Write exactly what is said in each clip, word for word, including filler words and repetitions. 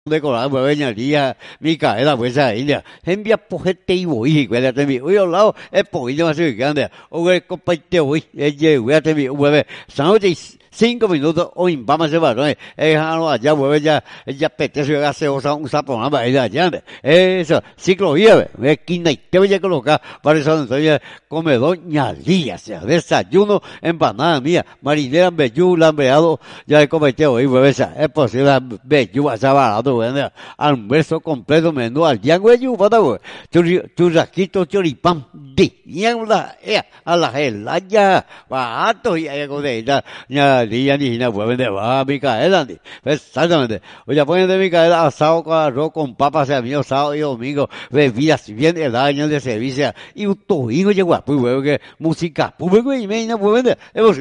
decorada pues veñaría Micaela pues ahí ya envía pojete y voy que te mi hoy al lado es poquito más que ande o el compite hoy es ya te mi hueve sanote cinco minutos o vamos a ver eh allá hueve ya ya pete se hace usa un sapo más allá ya eso ciclovía esquina y te voy a colocar para eso entonces come doña Lía sea desayuno empanada mía marinera bellú lambreado ya el compite hoy hueve esa es posible bellú esa barato almuerzo completo menú al día güey para güey churrasquito choripán de la a la helaya barato y algo de ella ya día ni na pues de va Micaela exactamente oye ponen de Micaela asado con arroz con papas sea mío sábado y domingo bebidas bien el año de servicio y un tojino llegó pues güey que música pues güey me na pues de hemos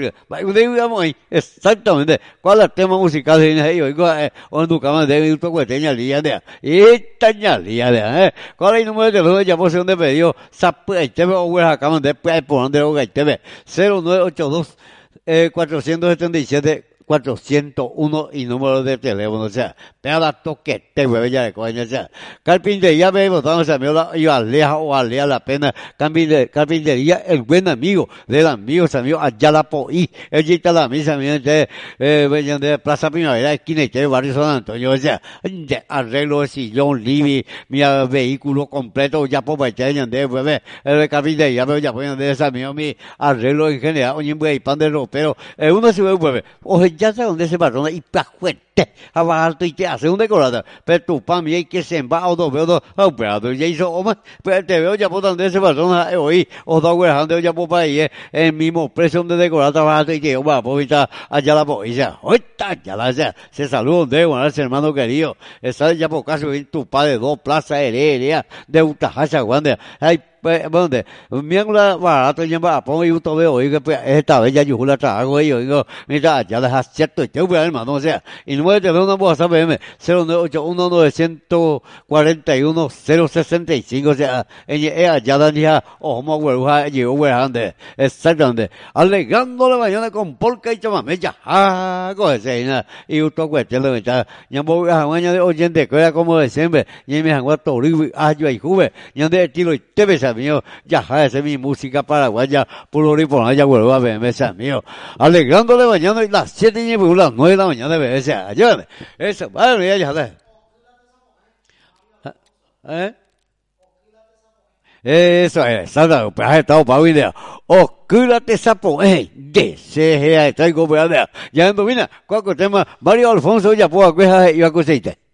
de exactamente cuál es el tema musical de ellos o en tu cama de un poco de día de esta día de eh cuál es el número de teléfono ya por donde pedió sape te veo güey acá después por donde lo que te ve cero nueve ocho dos eh cuatrocientos setenta y siete cuatrocientos uno y número de teléfono, o sea, pega toque te hueve ya de coña, o sea, carpintería me botamos a mí y alea o alea la pena, carpintería el buen amigo del amigo, amigo allá la poí, ella está la misa, mi de eh de Plaza Primavera, esquina y barrio San Antonio, o sea, de arreglo de sillón, libre, mi vehículo completo, ya por baiteña de hueve, el carpintería me ya ponen de esa mío mi arreglo en general, oye, y pan de ropero, eh, uno se ve hueve, oye, ya sé dónde se patrona y pa' fuerte, abajo y te hace un decorado, pero tu pa' mí hay que se va o dos veo dos, oh, pero ya hizo, oh, pero te veo ya por donde se patrona, hoy, o dos güeyes, ya por ahí, el mismo precio donde decorado, abajo y que yo, va, pues, allá la policía, oita, ya la sea, se saluda de bueno, hermano querido, está ya por caso, tu pa' de dos plazas aéreas, de Utajacha, guande, ay, pues, ¿dónde? Miembro barato ya va, pongo y todo veo, oiga, pues, esta vez ya yo la trago, y oigo, mira, ya les acierto, y te voy a hermano, o sea, y no me te veo una WhatsApp M, cero nueve ocho uno nueve cuatro uno cero seis cinco, o sea, ella ya la dije, oh, mo, güey, llegó, güey, ande, exactamente, alegando la mañana con polka y chamamé, ya, ah, coge, y un toque, te lo metá, ya voy a mañana de oyente, que era como de siempre, y me hango a Torigo, ayo y juve, ya de estilo, y te ves mío, ya esa es mi música paraguaya, puro por allá vuelvo a ver, esa mío, alegrándole mañana y las siete y las nueve de la mañana de ese, ayúdame, eso, vale, ya, ya, ¿eh? Eso es, exacto, pues has estado para video, oscúrate sapo, eh, de se traigo, ya, ya, mira, cuál tema, Mario Alfonso, ya puedo, que ya, y a cosita.